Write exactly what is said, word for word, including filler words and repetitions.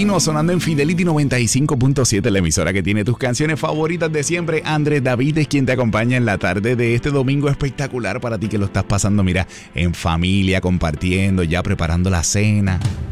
Continúa sonando en Fidelity noventa y cinco punto siete, la emisora que tiene tus canciones favoritas de siempre. Andrés David es quien te acompaña en la tarde de este domingo espectacular para ti que lo estás pasando, mira, en familia, compartiendo, ya preparando la cena.